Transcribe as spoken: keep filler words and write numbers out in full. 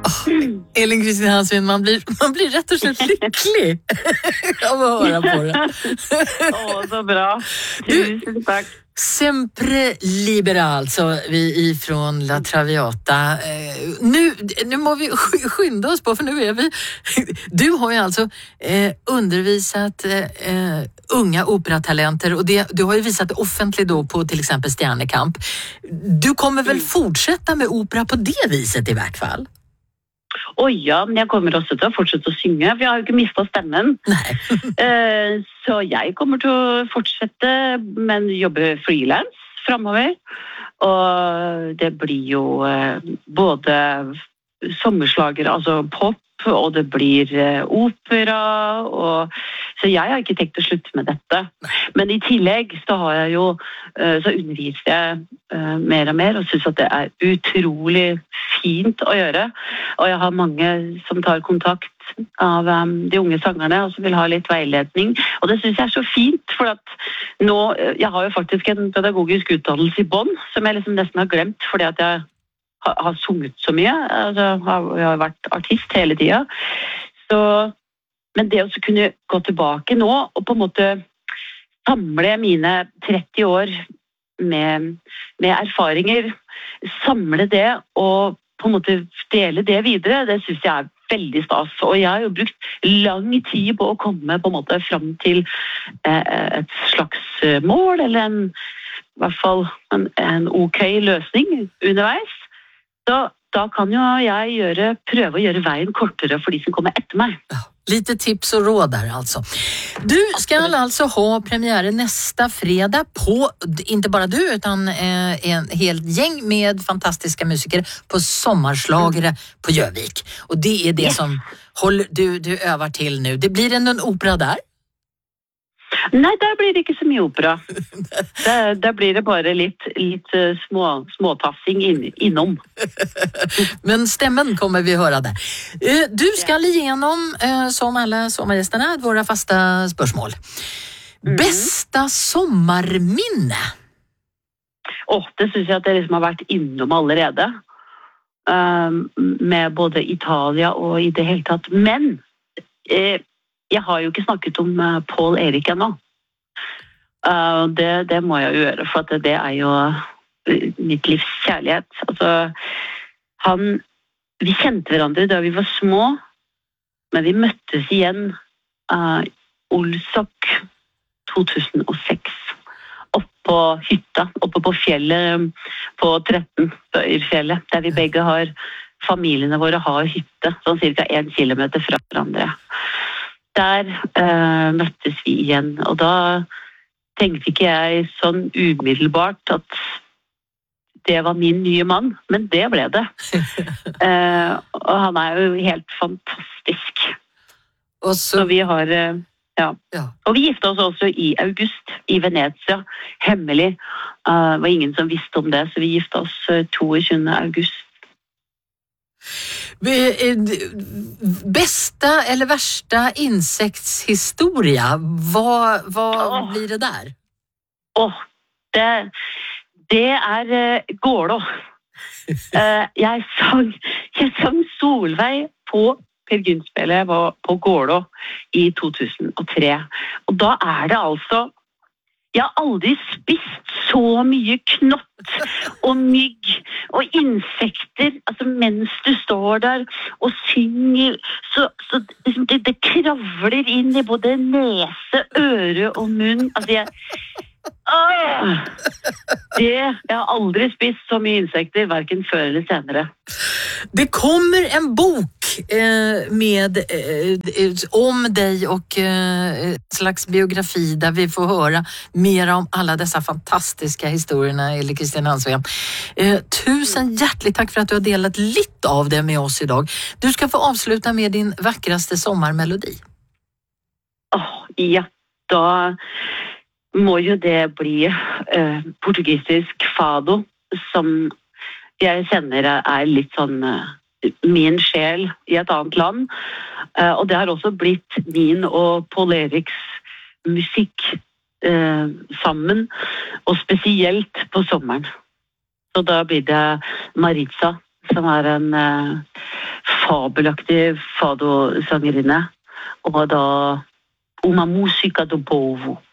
Oh, Elin Kristin Hansvin, man blir, man blir rätt och slett lycklig av att höra på det. Åh, så bra. Tusen tack. Sempre libera, alltså vi ifrån La Traviata. Eh, nu, nu må vi skynda oss på, för nu är vi... Du har ju alltså eh, undervisat eh, unga operatalenter, och det, du har ju visat det offentligt då på till exempel Stjernekamp. Du kommer väl fortsätta med opera på det viset i hvert fall? Oj, ja, men jag kommer också att fortsätta att synga, för jag har ju inte mistat stämmen. uh, så jag kommer att fortsätta, men jobba freelance framöver. Och det blir ju uh, både sommarslager, alltså pop, och det blir uh, opera, och så jag har inte tänkt att sluta med detta. Men i tillägg så har jag ju uh, så undervisar jag uh, mer och mer, och syns att det är otroligt fint att göra. Och jag har många som tar kontakt av um, de unga sångarna och som vill ha lite vägledning. Och det syns jag är så fint, för att nu, jag har ju faktiskt en pedagogisk utdannelse i Bonn som jag liksom nästan har glömt, för att jag har, har sunget så mycket. Alltså, har, jag har varit artist hela tiden. Så, men det att kunna gå tillbaka nu och på något sätt samla mina trettio år med, med erfaringer, samla det och på något sätt dela det vidare, det syns jag är väldigt stas. Och jag har ju brukt lång tid på att komma på något sätt fram till eh, ett slags mål, eller en, i alla fall en, en okej lösning underveis. Så då kan ju jag göra, pröva att göra vägen kortare för de som kommer efter mig. Lite tips och råd där alltså. Du ska alltså ha premiär nästa fredag på, inte bara du utan eh, en hel gäng med fantastiska musiker på Sommarslagare på Gjøvik. Och det är det yes. som håller, du, du övar till nu. Det blir en, en opera där? Nej, där blir det inte så mycket opera. där, där blir det bara lite, lite små, småtassing in, inom. Men stämmen kommer vi höra där. Du ska igenom, som alla sommargästerna, våra fasta spörsmål. Mm. Bästa sommarminne? Oh, det syns jag att det liksom har varit inom allerede. Um, med både Italia och i det hela tatt. Men... Eh, jag har ju inte snackat om uh, Paul Erik ännu. Uh, det, det må jag göra, för att det, det är ju uh, mitt livs kärlek. Alltså, han, vi kände varandra då vi var små, men vi möttes igen uh, Olsok tjugohundrasex uppe på hytta, uppe på fjället på tretton Øyfjellet, där vi bägge har, familjerna våra har hytte, så cirka en kilometer från varandra. Där uh, möttes vi igen, och då tänkte inte jag sån omedelbart att det var min nya man, men det blev det. uh, och han är ju helt fantastisk. Och så, så vi har, uh, ja. ja. Och vi gifte oss också i august i Venezia, hemligt. Uh, det var ingen som visste om det, så vi gifte oss uh, tjugoandra augusti. Bästa eller värsta insektshistoria, vad, vad oh. blir det där? Oh, det, det är uh, gårdo. uh, jag sang jag sang Solveig på Per Gynt-spelet var på gårdo i tjugohundratre, och då är det alltså, jag har aldrig spist så mycket knott och mygg och insekter, alltså mens du står där och synger, så, så det, det kravlar in i både näse, öre och mun. Alltså jag, åh, det, jag har aldrig spist så mycket insekter, varken förr eller senare. Det kommer en bok eh, med eh, om dig och eh, slags biografi där vi får höra mer om alla dessa fantastiska historierna, Elin Kristin Hansvin. Eh, tusen hjärtligt tack för att du har delat lite av det med oss idag. Du ska få avsluta med din vackraste sommarmelodi. Oh, ja, då må ju det bli eh, portugisisk fado, som jag känner är lite sån uh, min själ i ett annat land. Uh, och det har också blivit min och Paul Eriks musik uh, sammen, och speciellt på sommaren. Så då blir det Maritza, som är en uh, fabelaktig fado-sangerinne, og da Uma música do povo.